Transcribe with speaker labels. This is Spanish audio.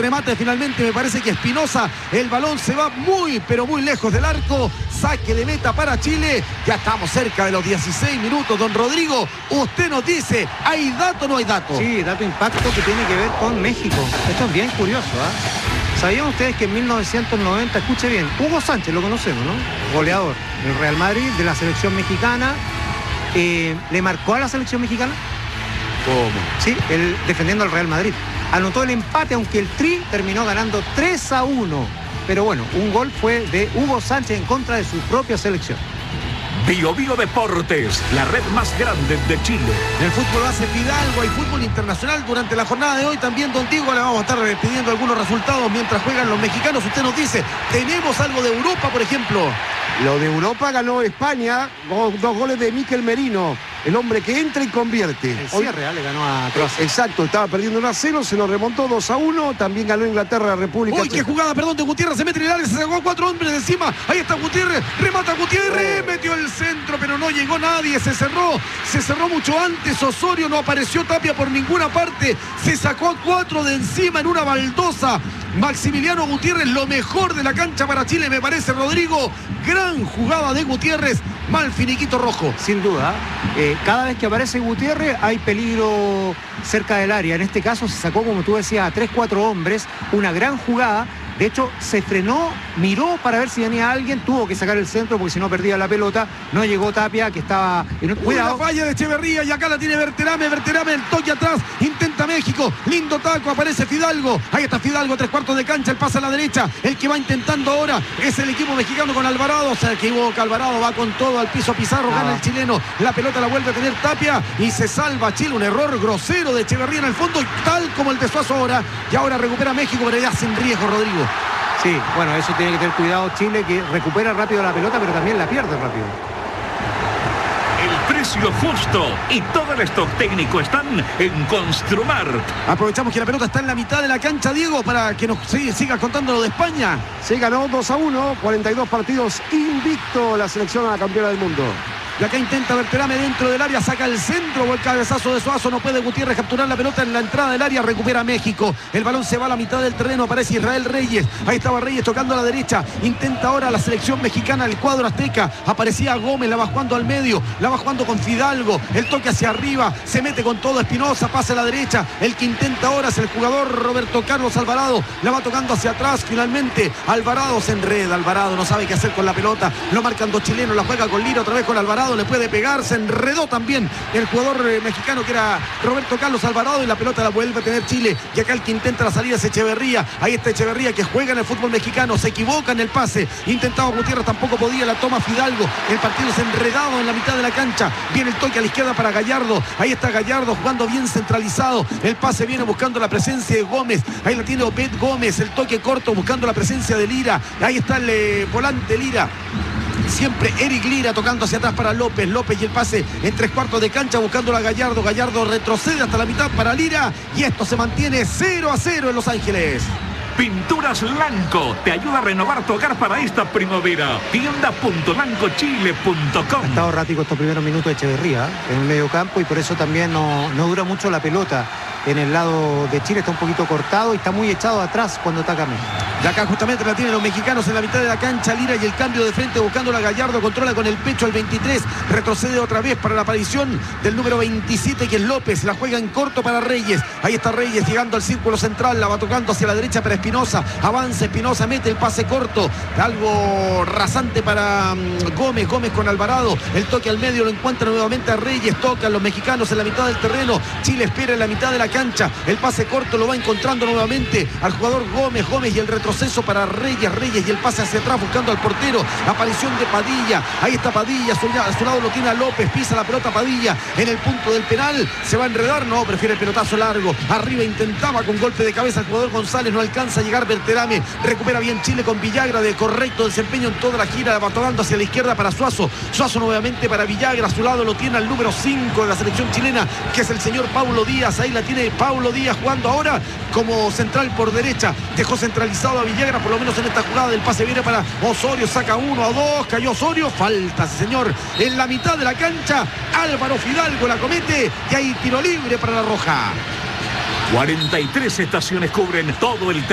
Speaker 1: remate finalmente, me parece que Espinosa, el balón se va muy, pero muy lejos del arco, saque de meta para Chile, ya estamos cerca de los 16 minutos, don Rodrigo, usted nos dice, ¿hay dato o no hay dato?
Speaker 2: Sí, dato impacto que tiene que ver con México, esto es bien curioso, ¿Sabían ustedes que en 1990, escuche bien, Hugo Sánchez, lo conocemos, ¿no? Goleador del Real Madrid, de la selección mexicana, le marcó a la selección mexicana?
Speaker 1: ¿Cómo?
Speaker 2: Sí, él defendiendo al Real Madrid. Anotó el empate, aunque el Tri terminó ganando 3-1. Pero bueno, un gol fue de Hugo Sánchez en contra de su propia selección.
Speaker 3: Bio Bio Deportes, la red más grande de Chile.
Speaker 1: En el fútbol base Fidalgo, hay fútbol internacional durante la jornada de hoy. También, don Diego, le vamos a estar pidiendo algunos resultados mientras juegan los mexicanos. Usted nos dice, ¿tenemos algo de Europa, por ejemplo?
Speaker 4: Lo de Europa ganó España, 2 goles de Mikel Merino, el hombre que entra y convierte.
Speaker 2: El cierre le ganó a Croacia.
Speaker 4: Exacto, estaba perdiendo 1-0, se lo remontó 2-1, también ganó Inglaterra, la República.
Speaker 1: ¡Uy, qué jugada, perdón, de Gutiérrez! Se mete en el área, se sacó a 4 hombres de encima. Ahí está Gutiérrez, remata Gutiérrez, metió el centro, pero no llegó nadie, se cerró mucho antes. Osorio, no apareció Tapia por ninguna parte, se sacó a 4 de encima en una baldosa. Maximiliano Gutiérrez, lo mejor de la cancha para Chile, me parece, Rodrigo. Gran jugada de Gutiérrez, mal finiquito rojo.
Speaker 2: Sin duda, cada vez que aparece Gutiérrez hay peligro cerca del área. En este caso se sacó, como tú decías, a 3-4 hombres, una gran jugada. De hecho, se frenó, miró para ver si venía alguien, tuvo que sacar el centro porque si no perdía la pelota. No llegó Tapia, que estaba...
Speaker 1: Cuidado. La falla de Echeverría y acá la tiene Berterame, el toque atrás, intenta México, lindo taco, aparece Fidalgo. Ahí está Fidalgo, 3/4 de cancha, el pase a la derecha. El que va intentando ahora es el equipo mexicano con Alvarado. Se equivoca Alvarado, va con todo al piso Pizarro, gana el chileno. La pelota la vuelve a tener Tapia y se salva Chile. Un error grosero de Echeverría en el fondo, tal como el de Suazo ahora. Y ahora recupera México, pero ya sin riesgo, Rodrigo.
Speaker 2: Sí, bueno, eso tiene que tener cuidado Chile, que recupera rápido la pelota, pero también la pierde rápido.
Speaker 3: El precio justo y todo el stock técnico están en Construmart.
Speaker 1: Aprovechamos que la pelota está en la mitad de la cancha, Diego, para que nos sigas contando lo de España.
Speaker 4: Se ganó 2-1, 42 partidos invicto la selección a la campeona del mundo.
Speaker 1: Y acá intenta Berterame dentro del área, saca el centro, o el cabezazo de Suazo, no puede Gutiérrez capturar la pelota en la entrada del área, recupera México, el balón se va a la mitad del terreno, aparece Israel Reyes, ahí estaba Reyes tocando a la derecha, intenta ahora la selección mexicana, el cuadro azteca, aparecía Gómez, la va jugando al medio, la va jugando con Fidalgo, el toque hacia arriba, se mete con todo Espinosa, pasa a la derecha, el que intenta ahora es el jugador Roberto Carlos Alvarado, la va tocando hacia atrás, finalmente Alvarado se enreda, Alvarado no sabe qué hacer con la pelota, lo marcan 2 chilenos, la juega con Lira, otra vez con Alvarado, le puede pegar, se enredó también el jugador mexicano que era Roberto Carlos Alvarado y la pelota la vuelve a tener Chile. Y acá el que intenta la salida es Echeverría, ahí está Echeverría que juega en el fútbol mexicano, se equivoca en el pase, intentaba Gutiérrez, tampoco podía, la toma Fidalgo, el partido es enredado en la mitad de la cancha, viene el toque a la izquierda para Gallardo, ahí está Gallardo jugando bien centralizado, el pase viene buscando la presencia de Gómez, ahí la tiene Obed Gómez, el toque corto buscando la presencia de Lira, ahí está el volante Lira. Siempre Eric Lira tocando hacia atrás para López y el pase en 3/4 de cancha buscándolo a Gallardo. Gallardo retrocede hasta la mitad para Lira y esto se mantiene 0-0 en Los Ángeles.
Speaker 3: Pinturas Lanco te ayuda a renovar tu hogar para esta primavera. Tienda.lancochile.com.
Speaker 2: Ha estado errático estos primeros minutos de Echeverría en el medio campo y por eso también no dura mucho la pelota. En el lado de Chile está un poquito cortado y está muy echado atrás cuando ataca México.
Speaker 1: Y acá justamente la tienen los mexicanos en la mitad de la cancha. Lira y el cambio de frente buscándola a Gallardo. Controla con el pecho al 23. Retrocede otra vez para la aparición del número 27 que es López. La juega en corto para Reyes. Ahí está Reyes llegando al círculo central. La va tocando hacia la derecha para Espinosa. Avanza Espinosa, mete el pase corto. Algo rasante para Gómez. Gómez con Alvarado. El toque al medio lo encuentra nuevamente a Reyes. Tocan los mexicanos en la mitad del terreno. Chile espera en la mitad de la cancha, el pase corto lo va encontrando nuevamente al jugador Gómez y el retroceso para Reyes y el pase hacia atrás buscando al portero, aparición de Padilla, ahí está Padilla, a su lado lo tiene a López, pisa la pelota Padilla en el punto del penal, se va a enredar, no, prefiere el pelotazo largo, arriba intentaba con golpe de cabeza el jugador González, no alcanza a llegar Berterame, recupera bien Chile con Villagra de correcto desempeño en toda la gira, va tocando hacia la izquierda para Suazo nuevamente para Villagra, a su lado lo tiene al número 5 de la selección chilena, que es el señor Paulo Díaz, ahí la tiene Paulo Díaz jugando ahora como central por derecha, dejó centralizado a Villagra por lo menos en esta jugada, del pase viene para Osorio, saca 1-2, cayó Osorio, falta señor en la mitad de la cancha, Álvaro Fidalgo la comete y hay tiro libre para la Roja.
Speaker 3: 43 estaciones cubren todo el